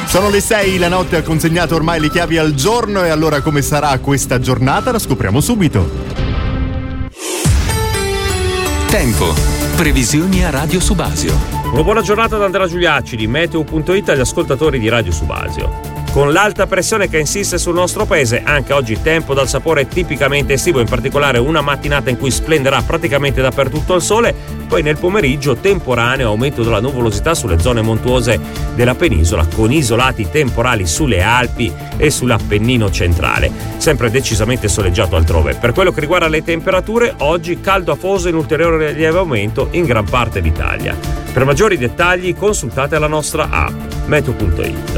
Sono le 6, la notte ha consegnato ormai le chiavi al giorno e allora come sarà questa giornata la scopriamo subito. Tempo. Previsioni a Radio Subasio. Una buona giornata da Andrea Giuliacci di Meteo.it agli ascoltatori di Radio Subasio. Con l'alta pressione che insiste sul nostro paese, anche oggi tempo dal sapore tipicamente estivo, in particolare una mattinata in cui splenderà praticamente dappertutto il sole, poi nel pomeriggio temporaneo aumento della nuvolosità sulle zone montuose della penisola, con isolati temporali sulle Alpi e sull'Appennino centrale, sempre decisamente soleggiato altrove. Per quello che riguarda le temperature, oggi caldo afoso in ulteriore lieve aumento in gran parte d'Italia. Per maggiori dettagli consultate la nostra app Meteo.it.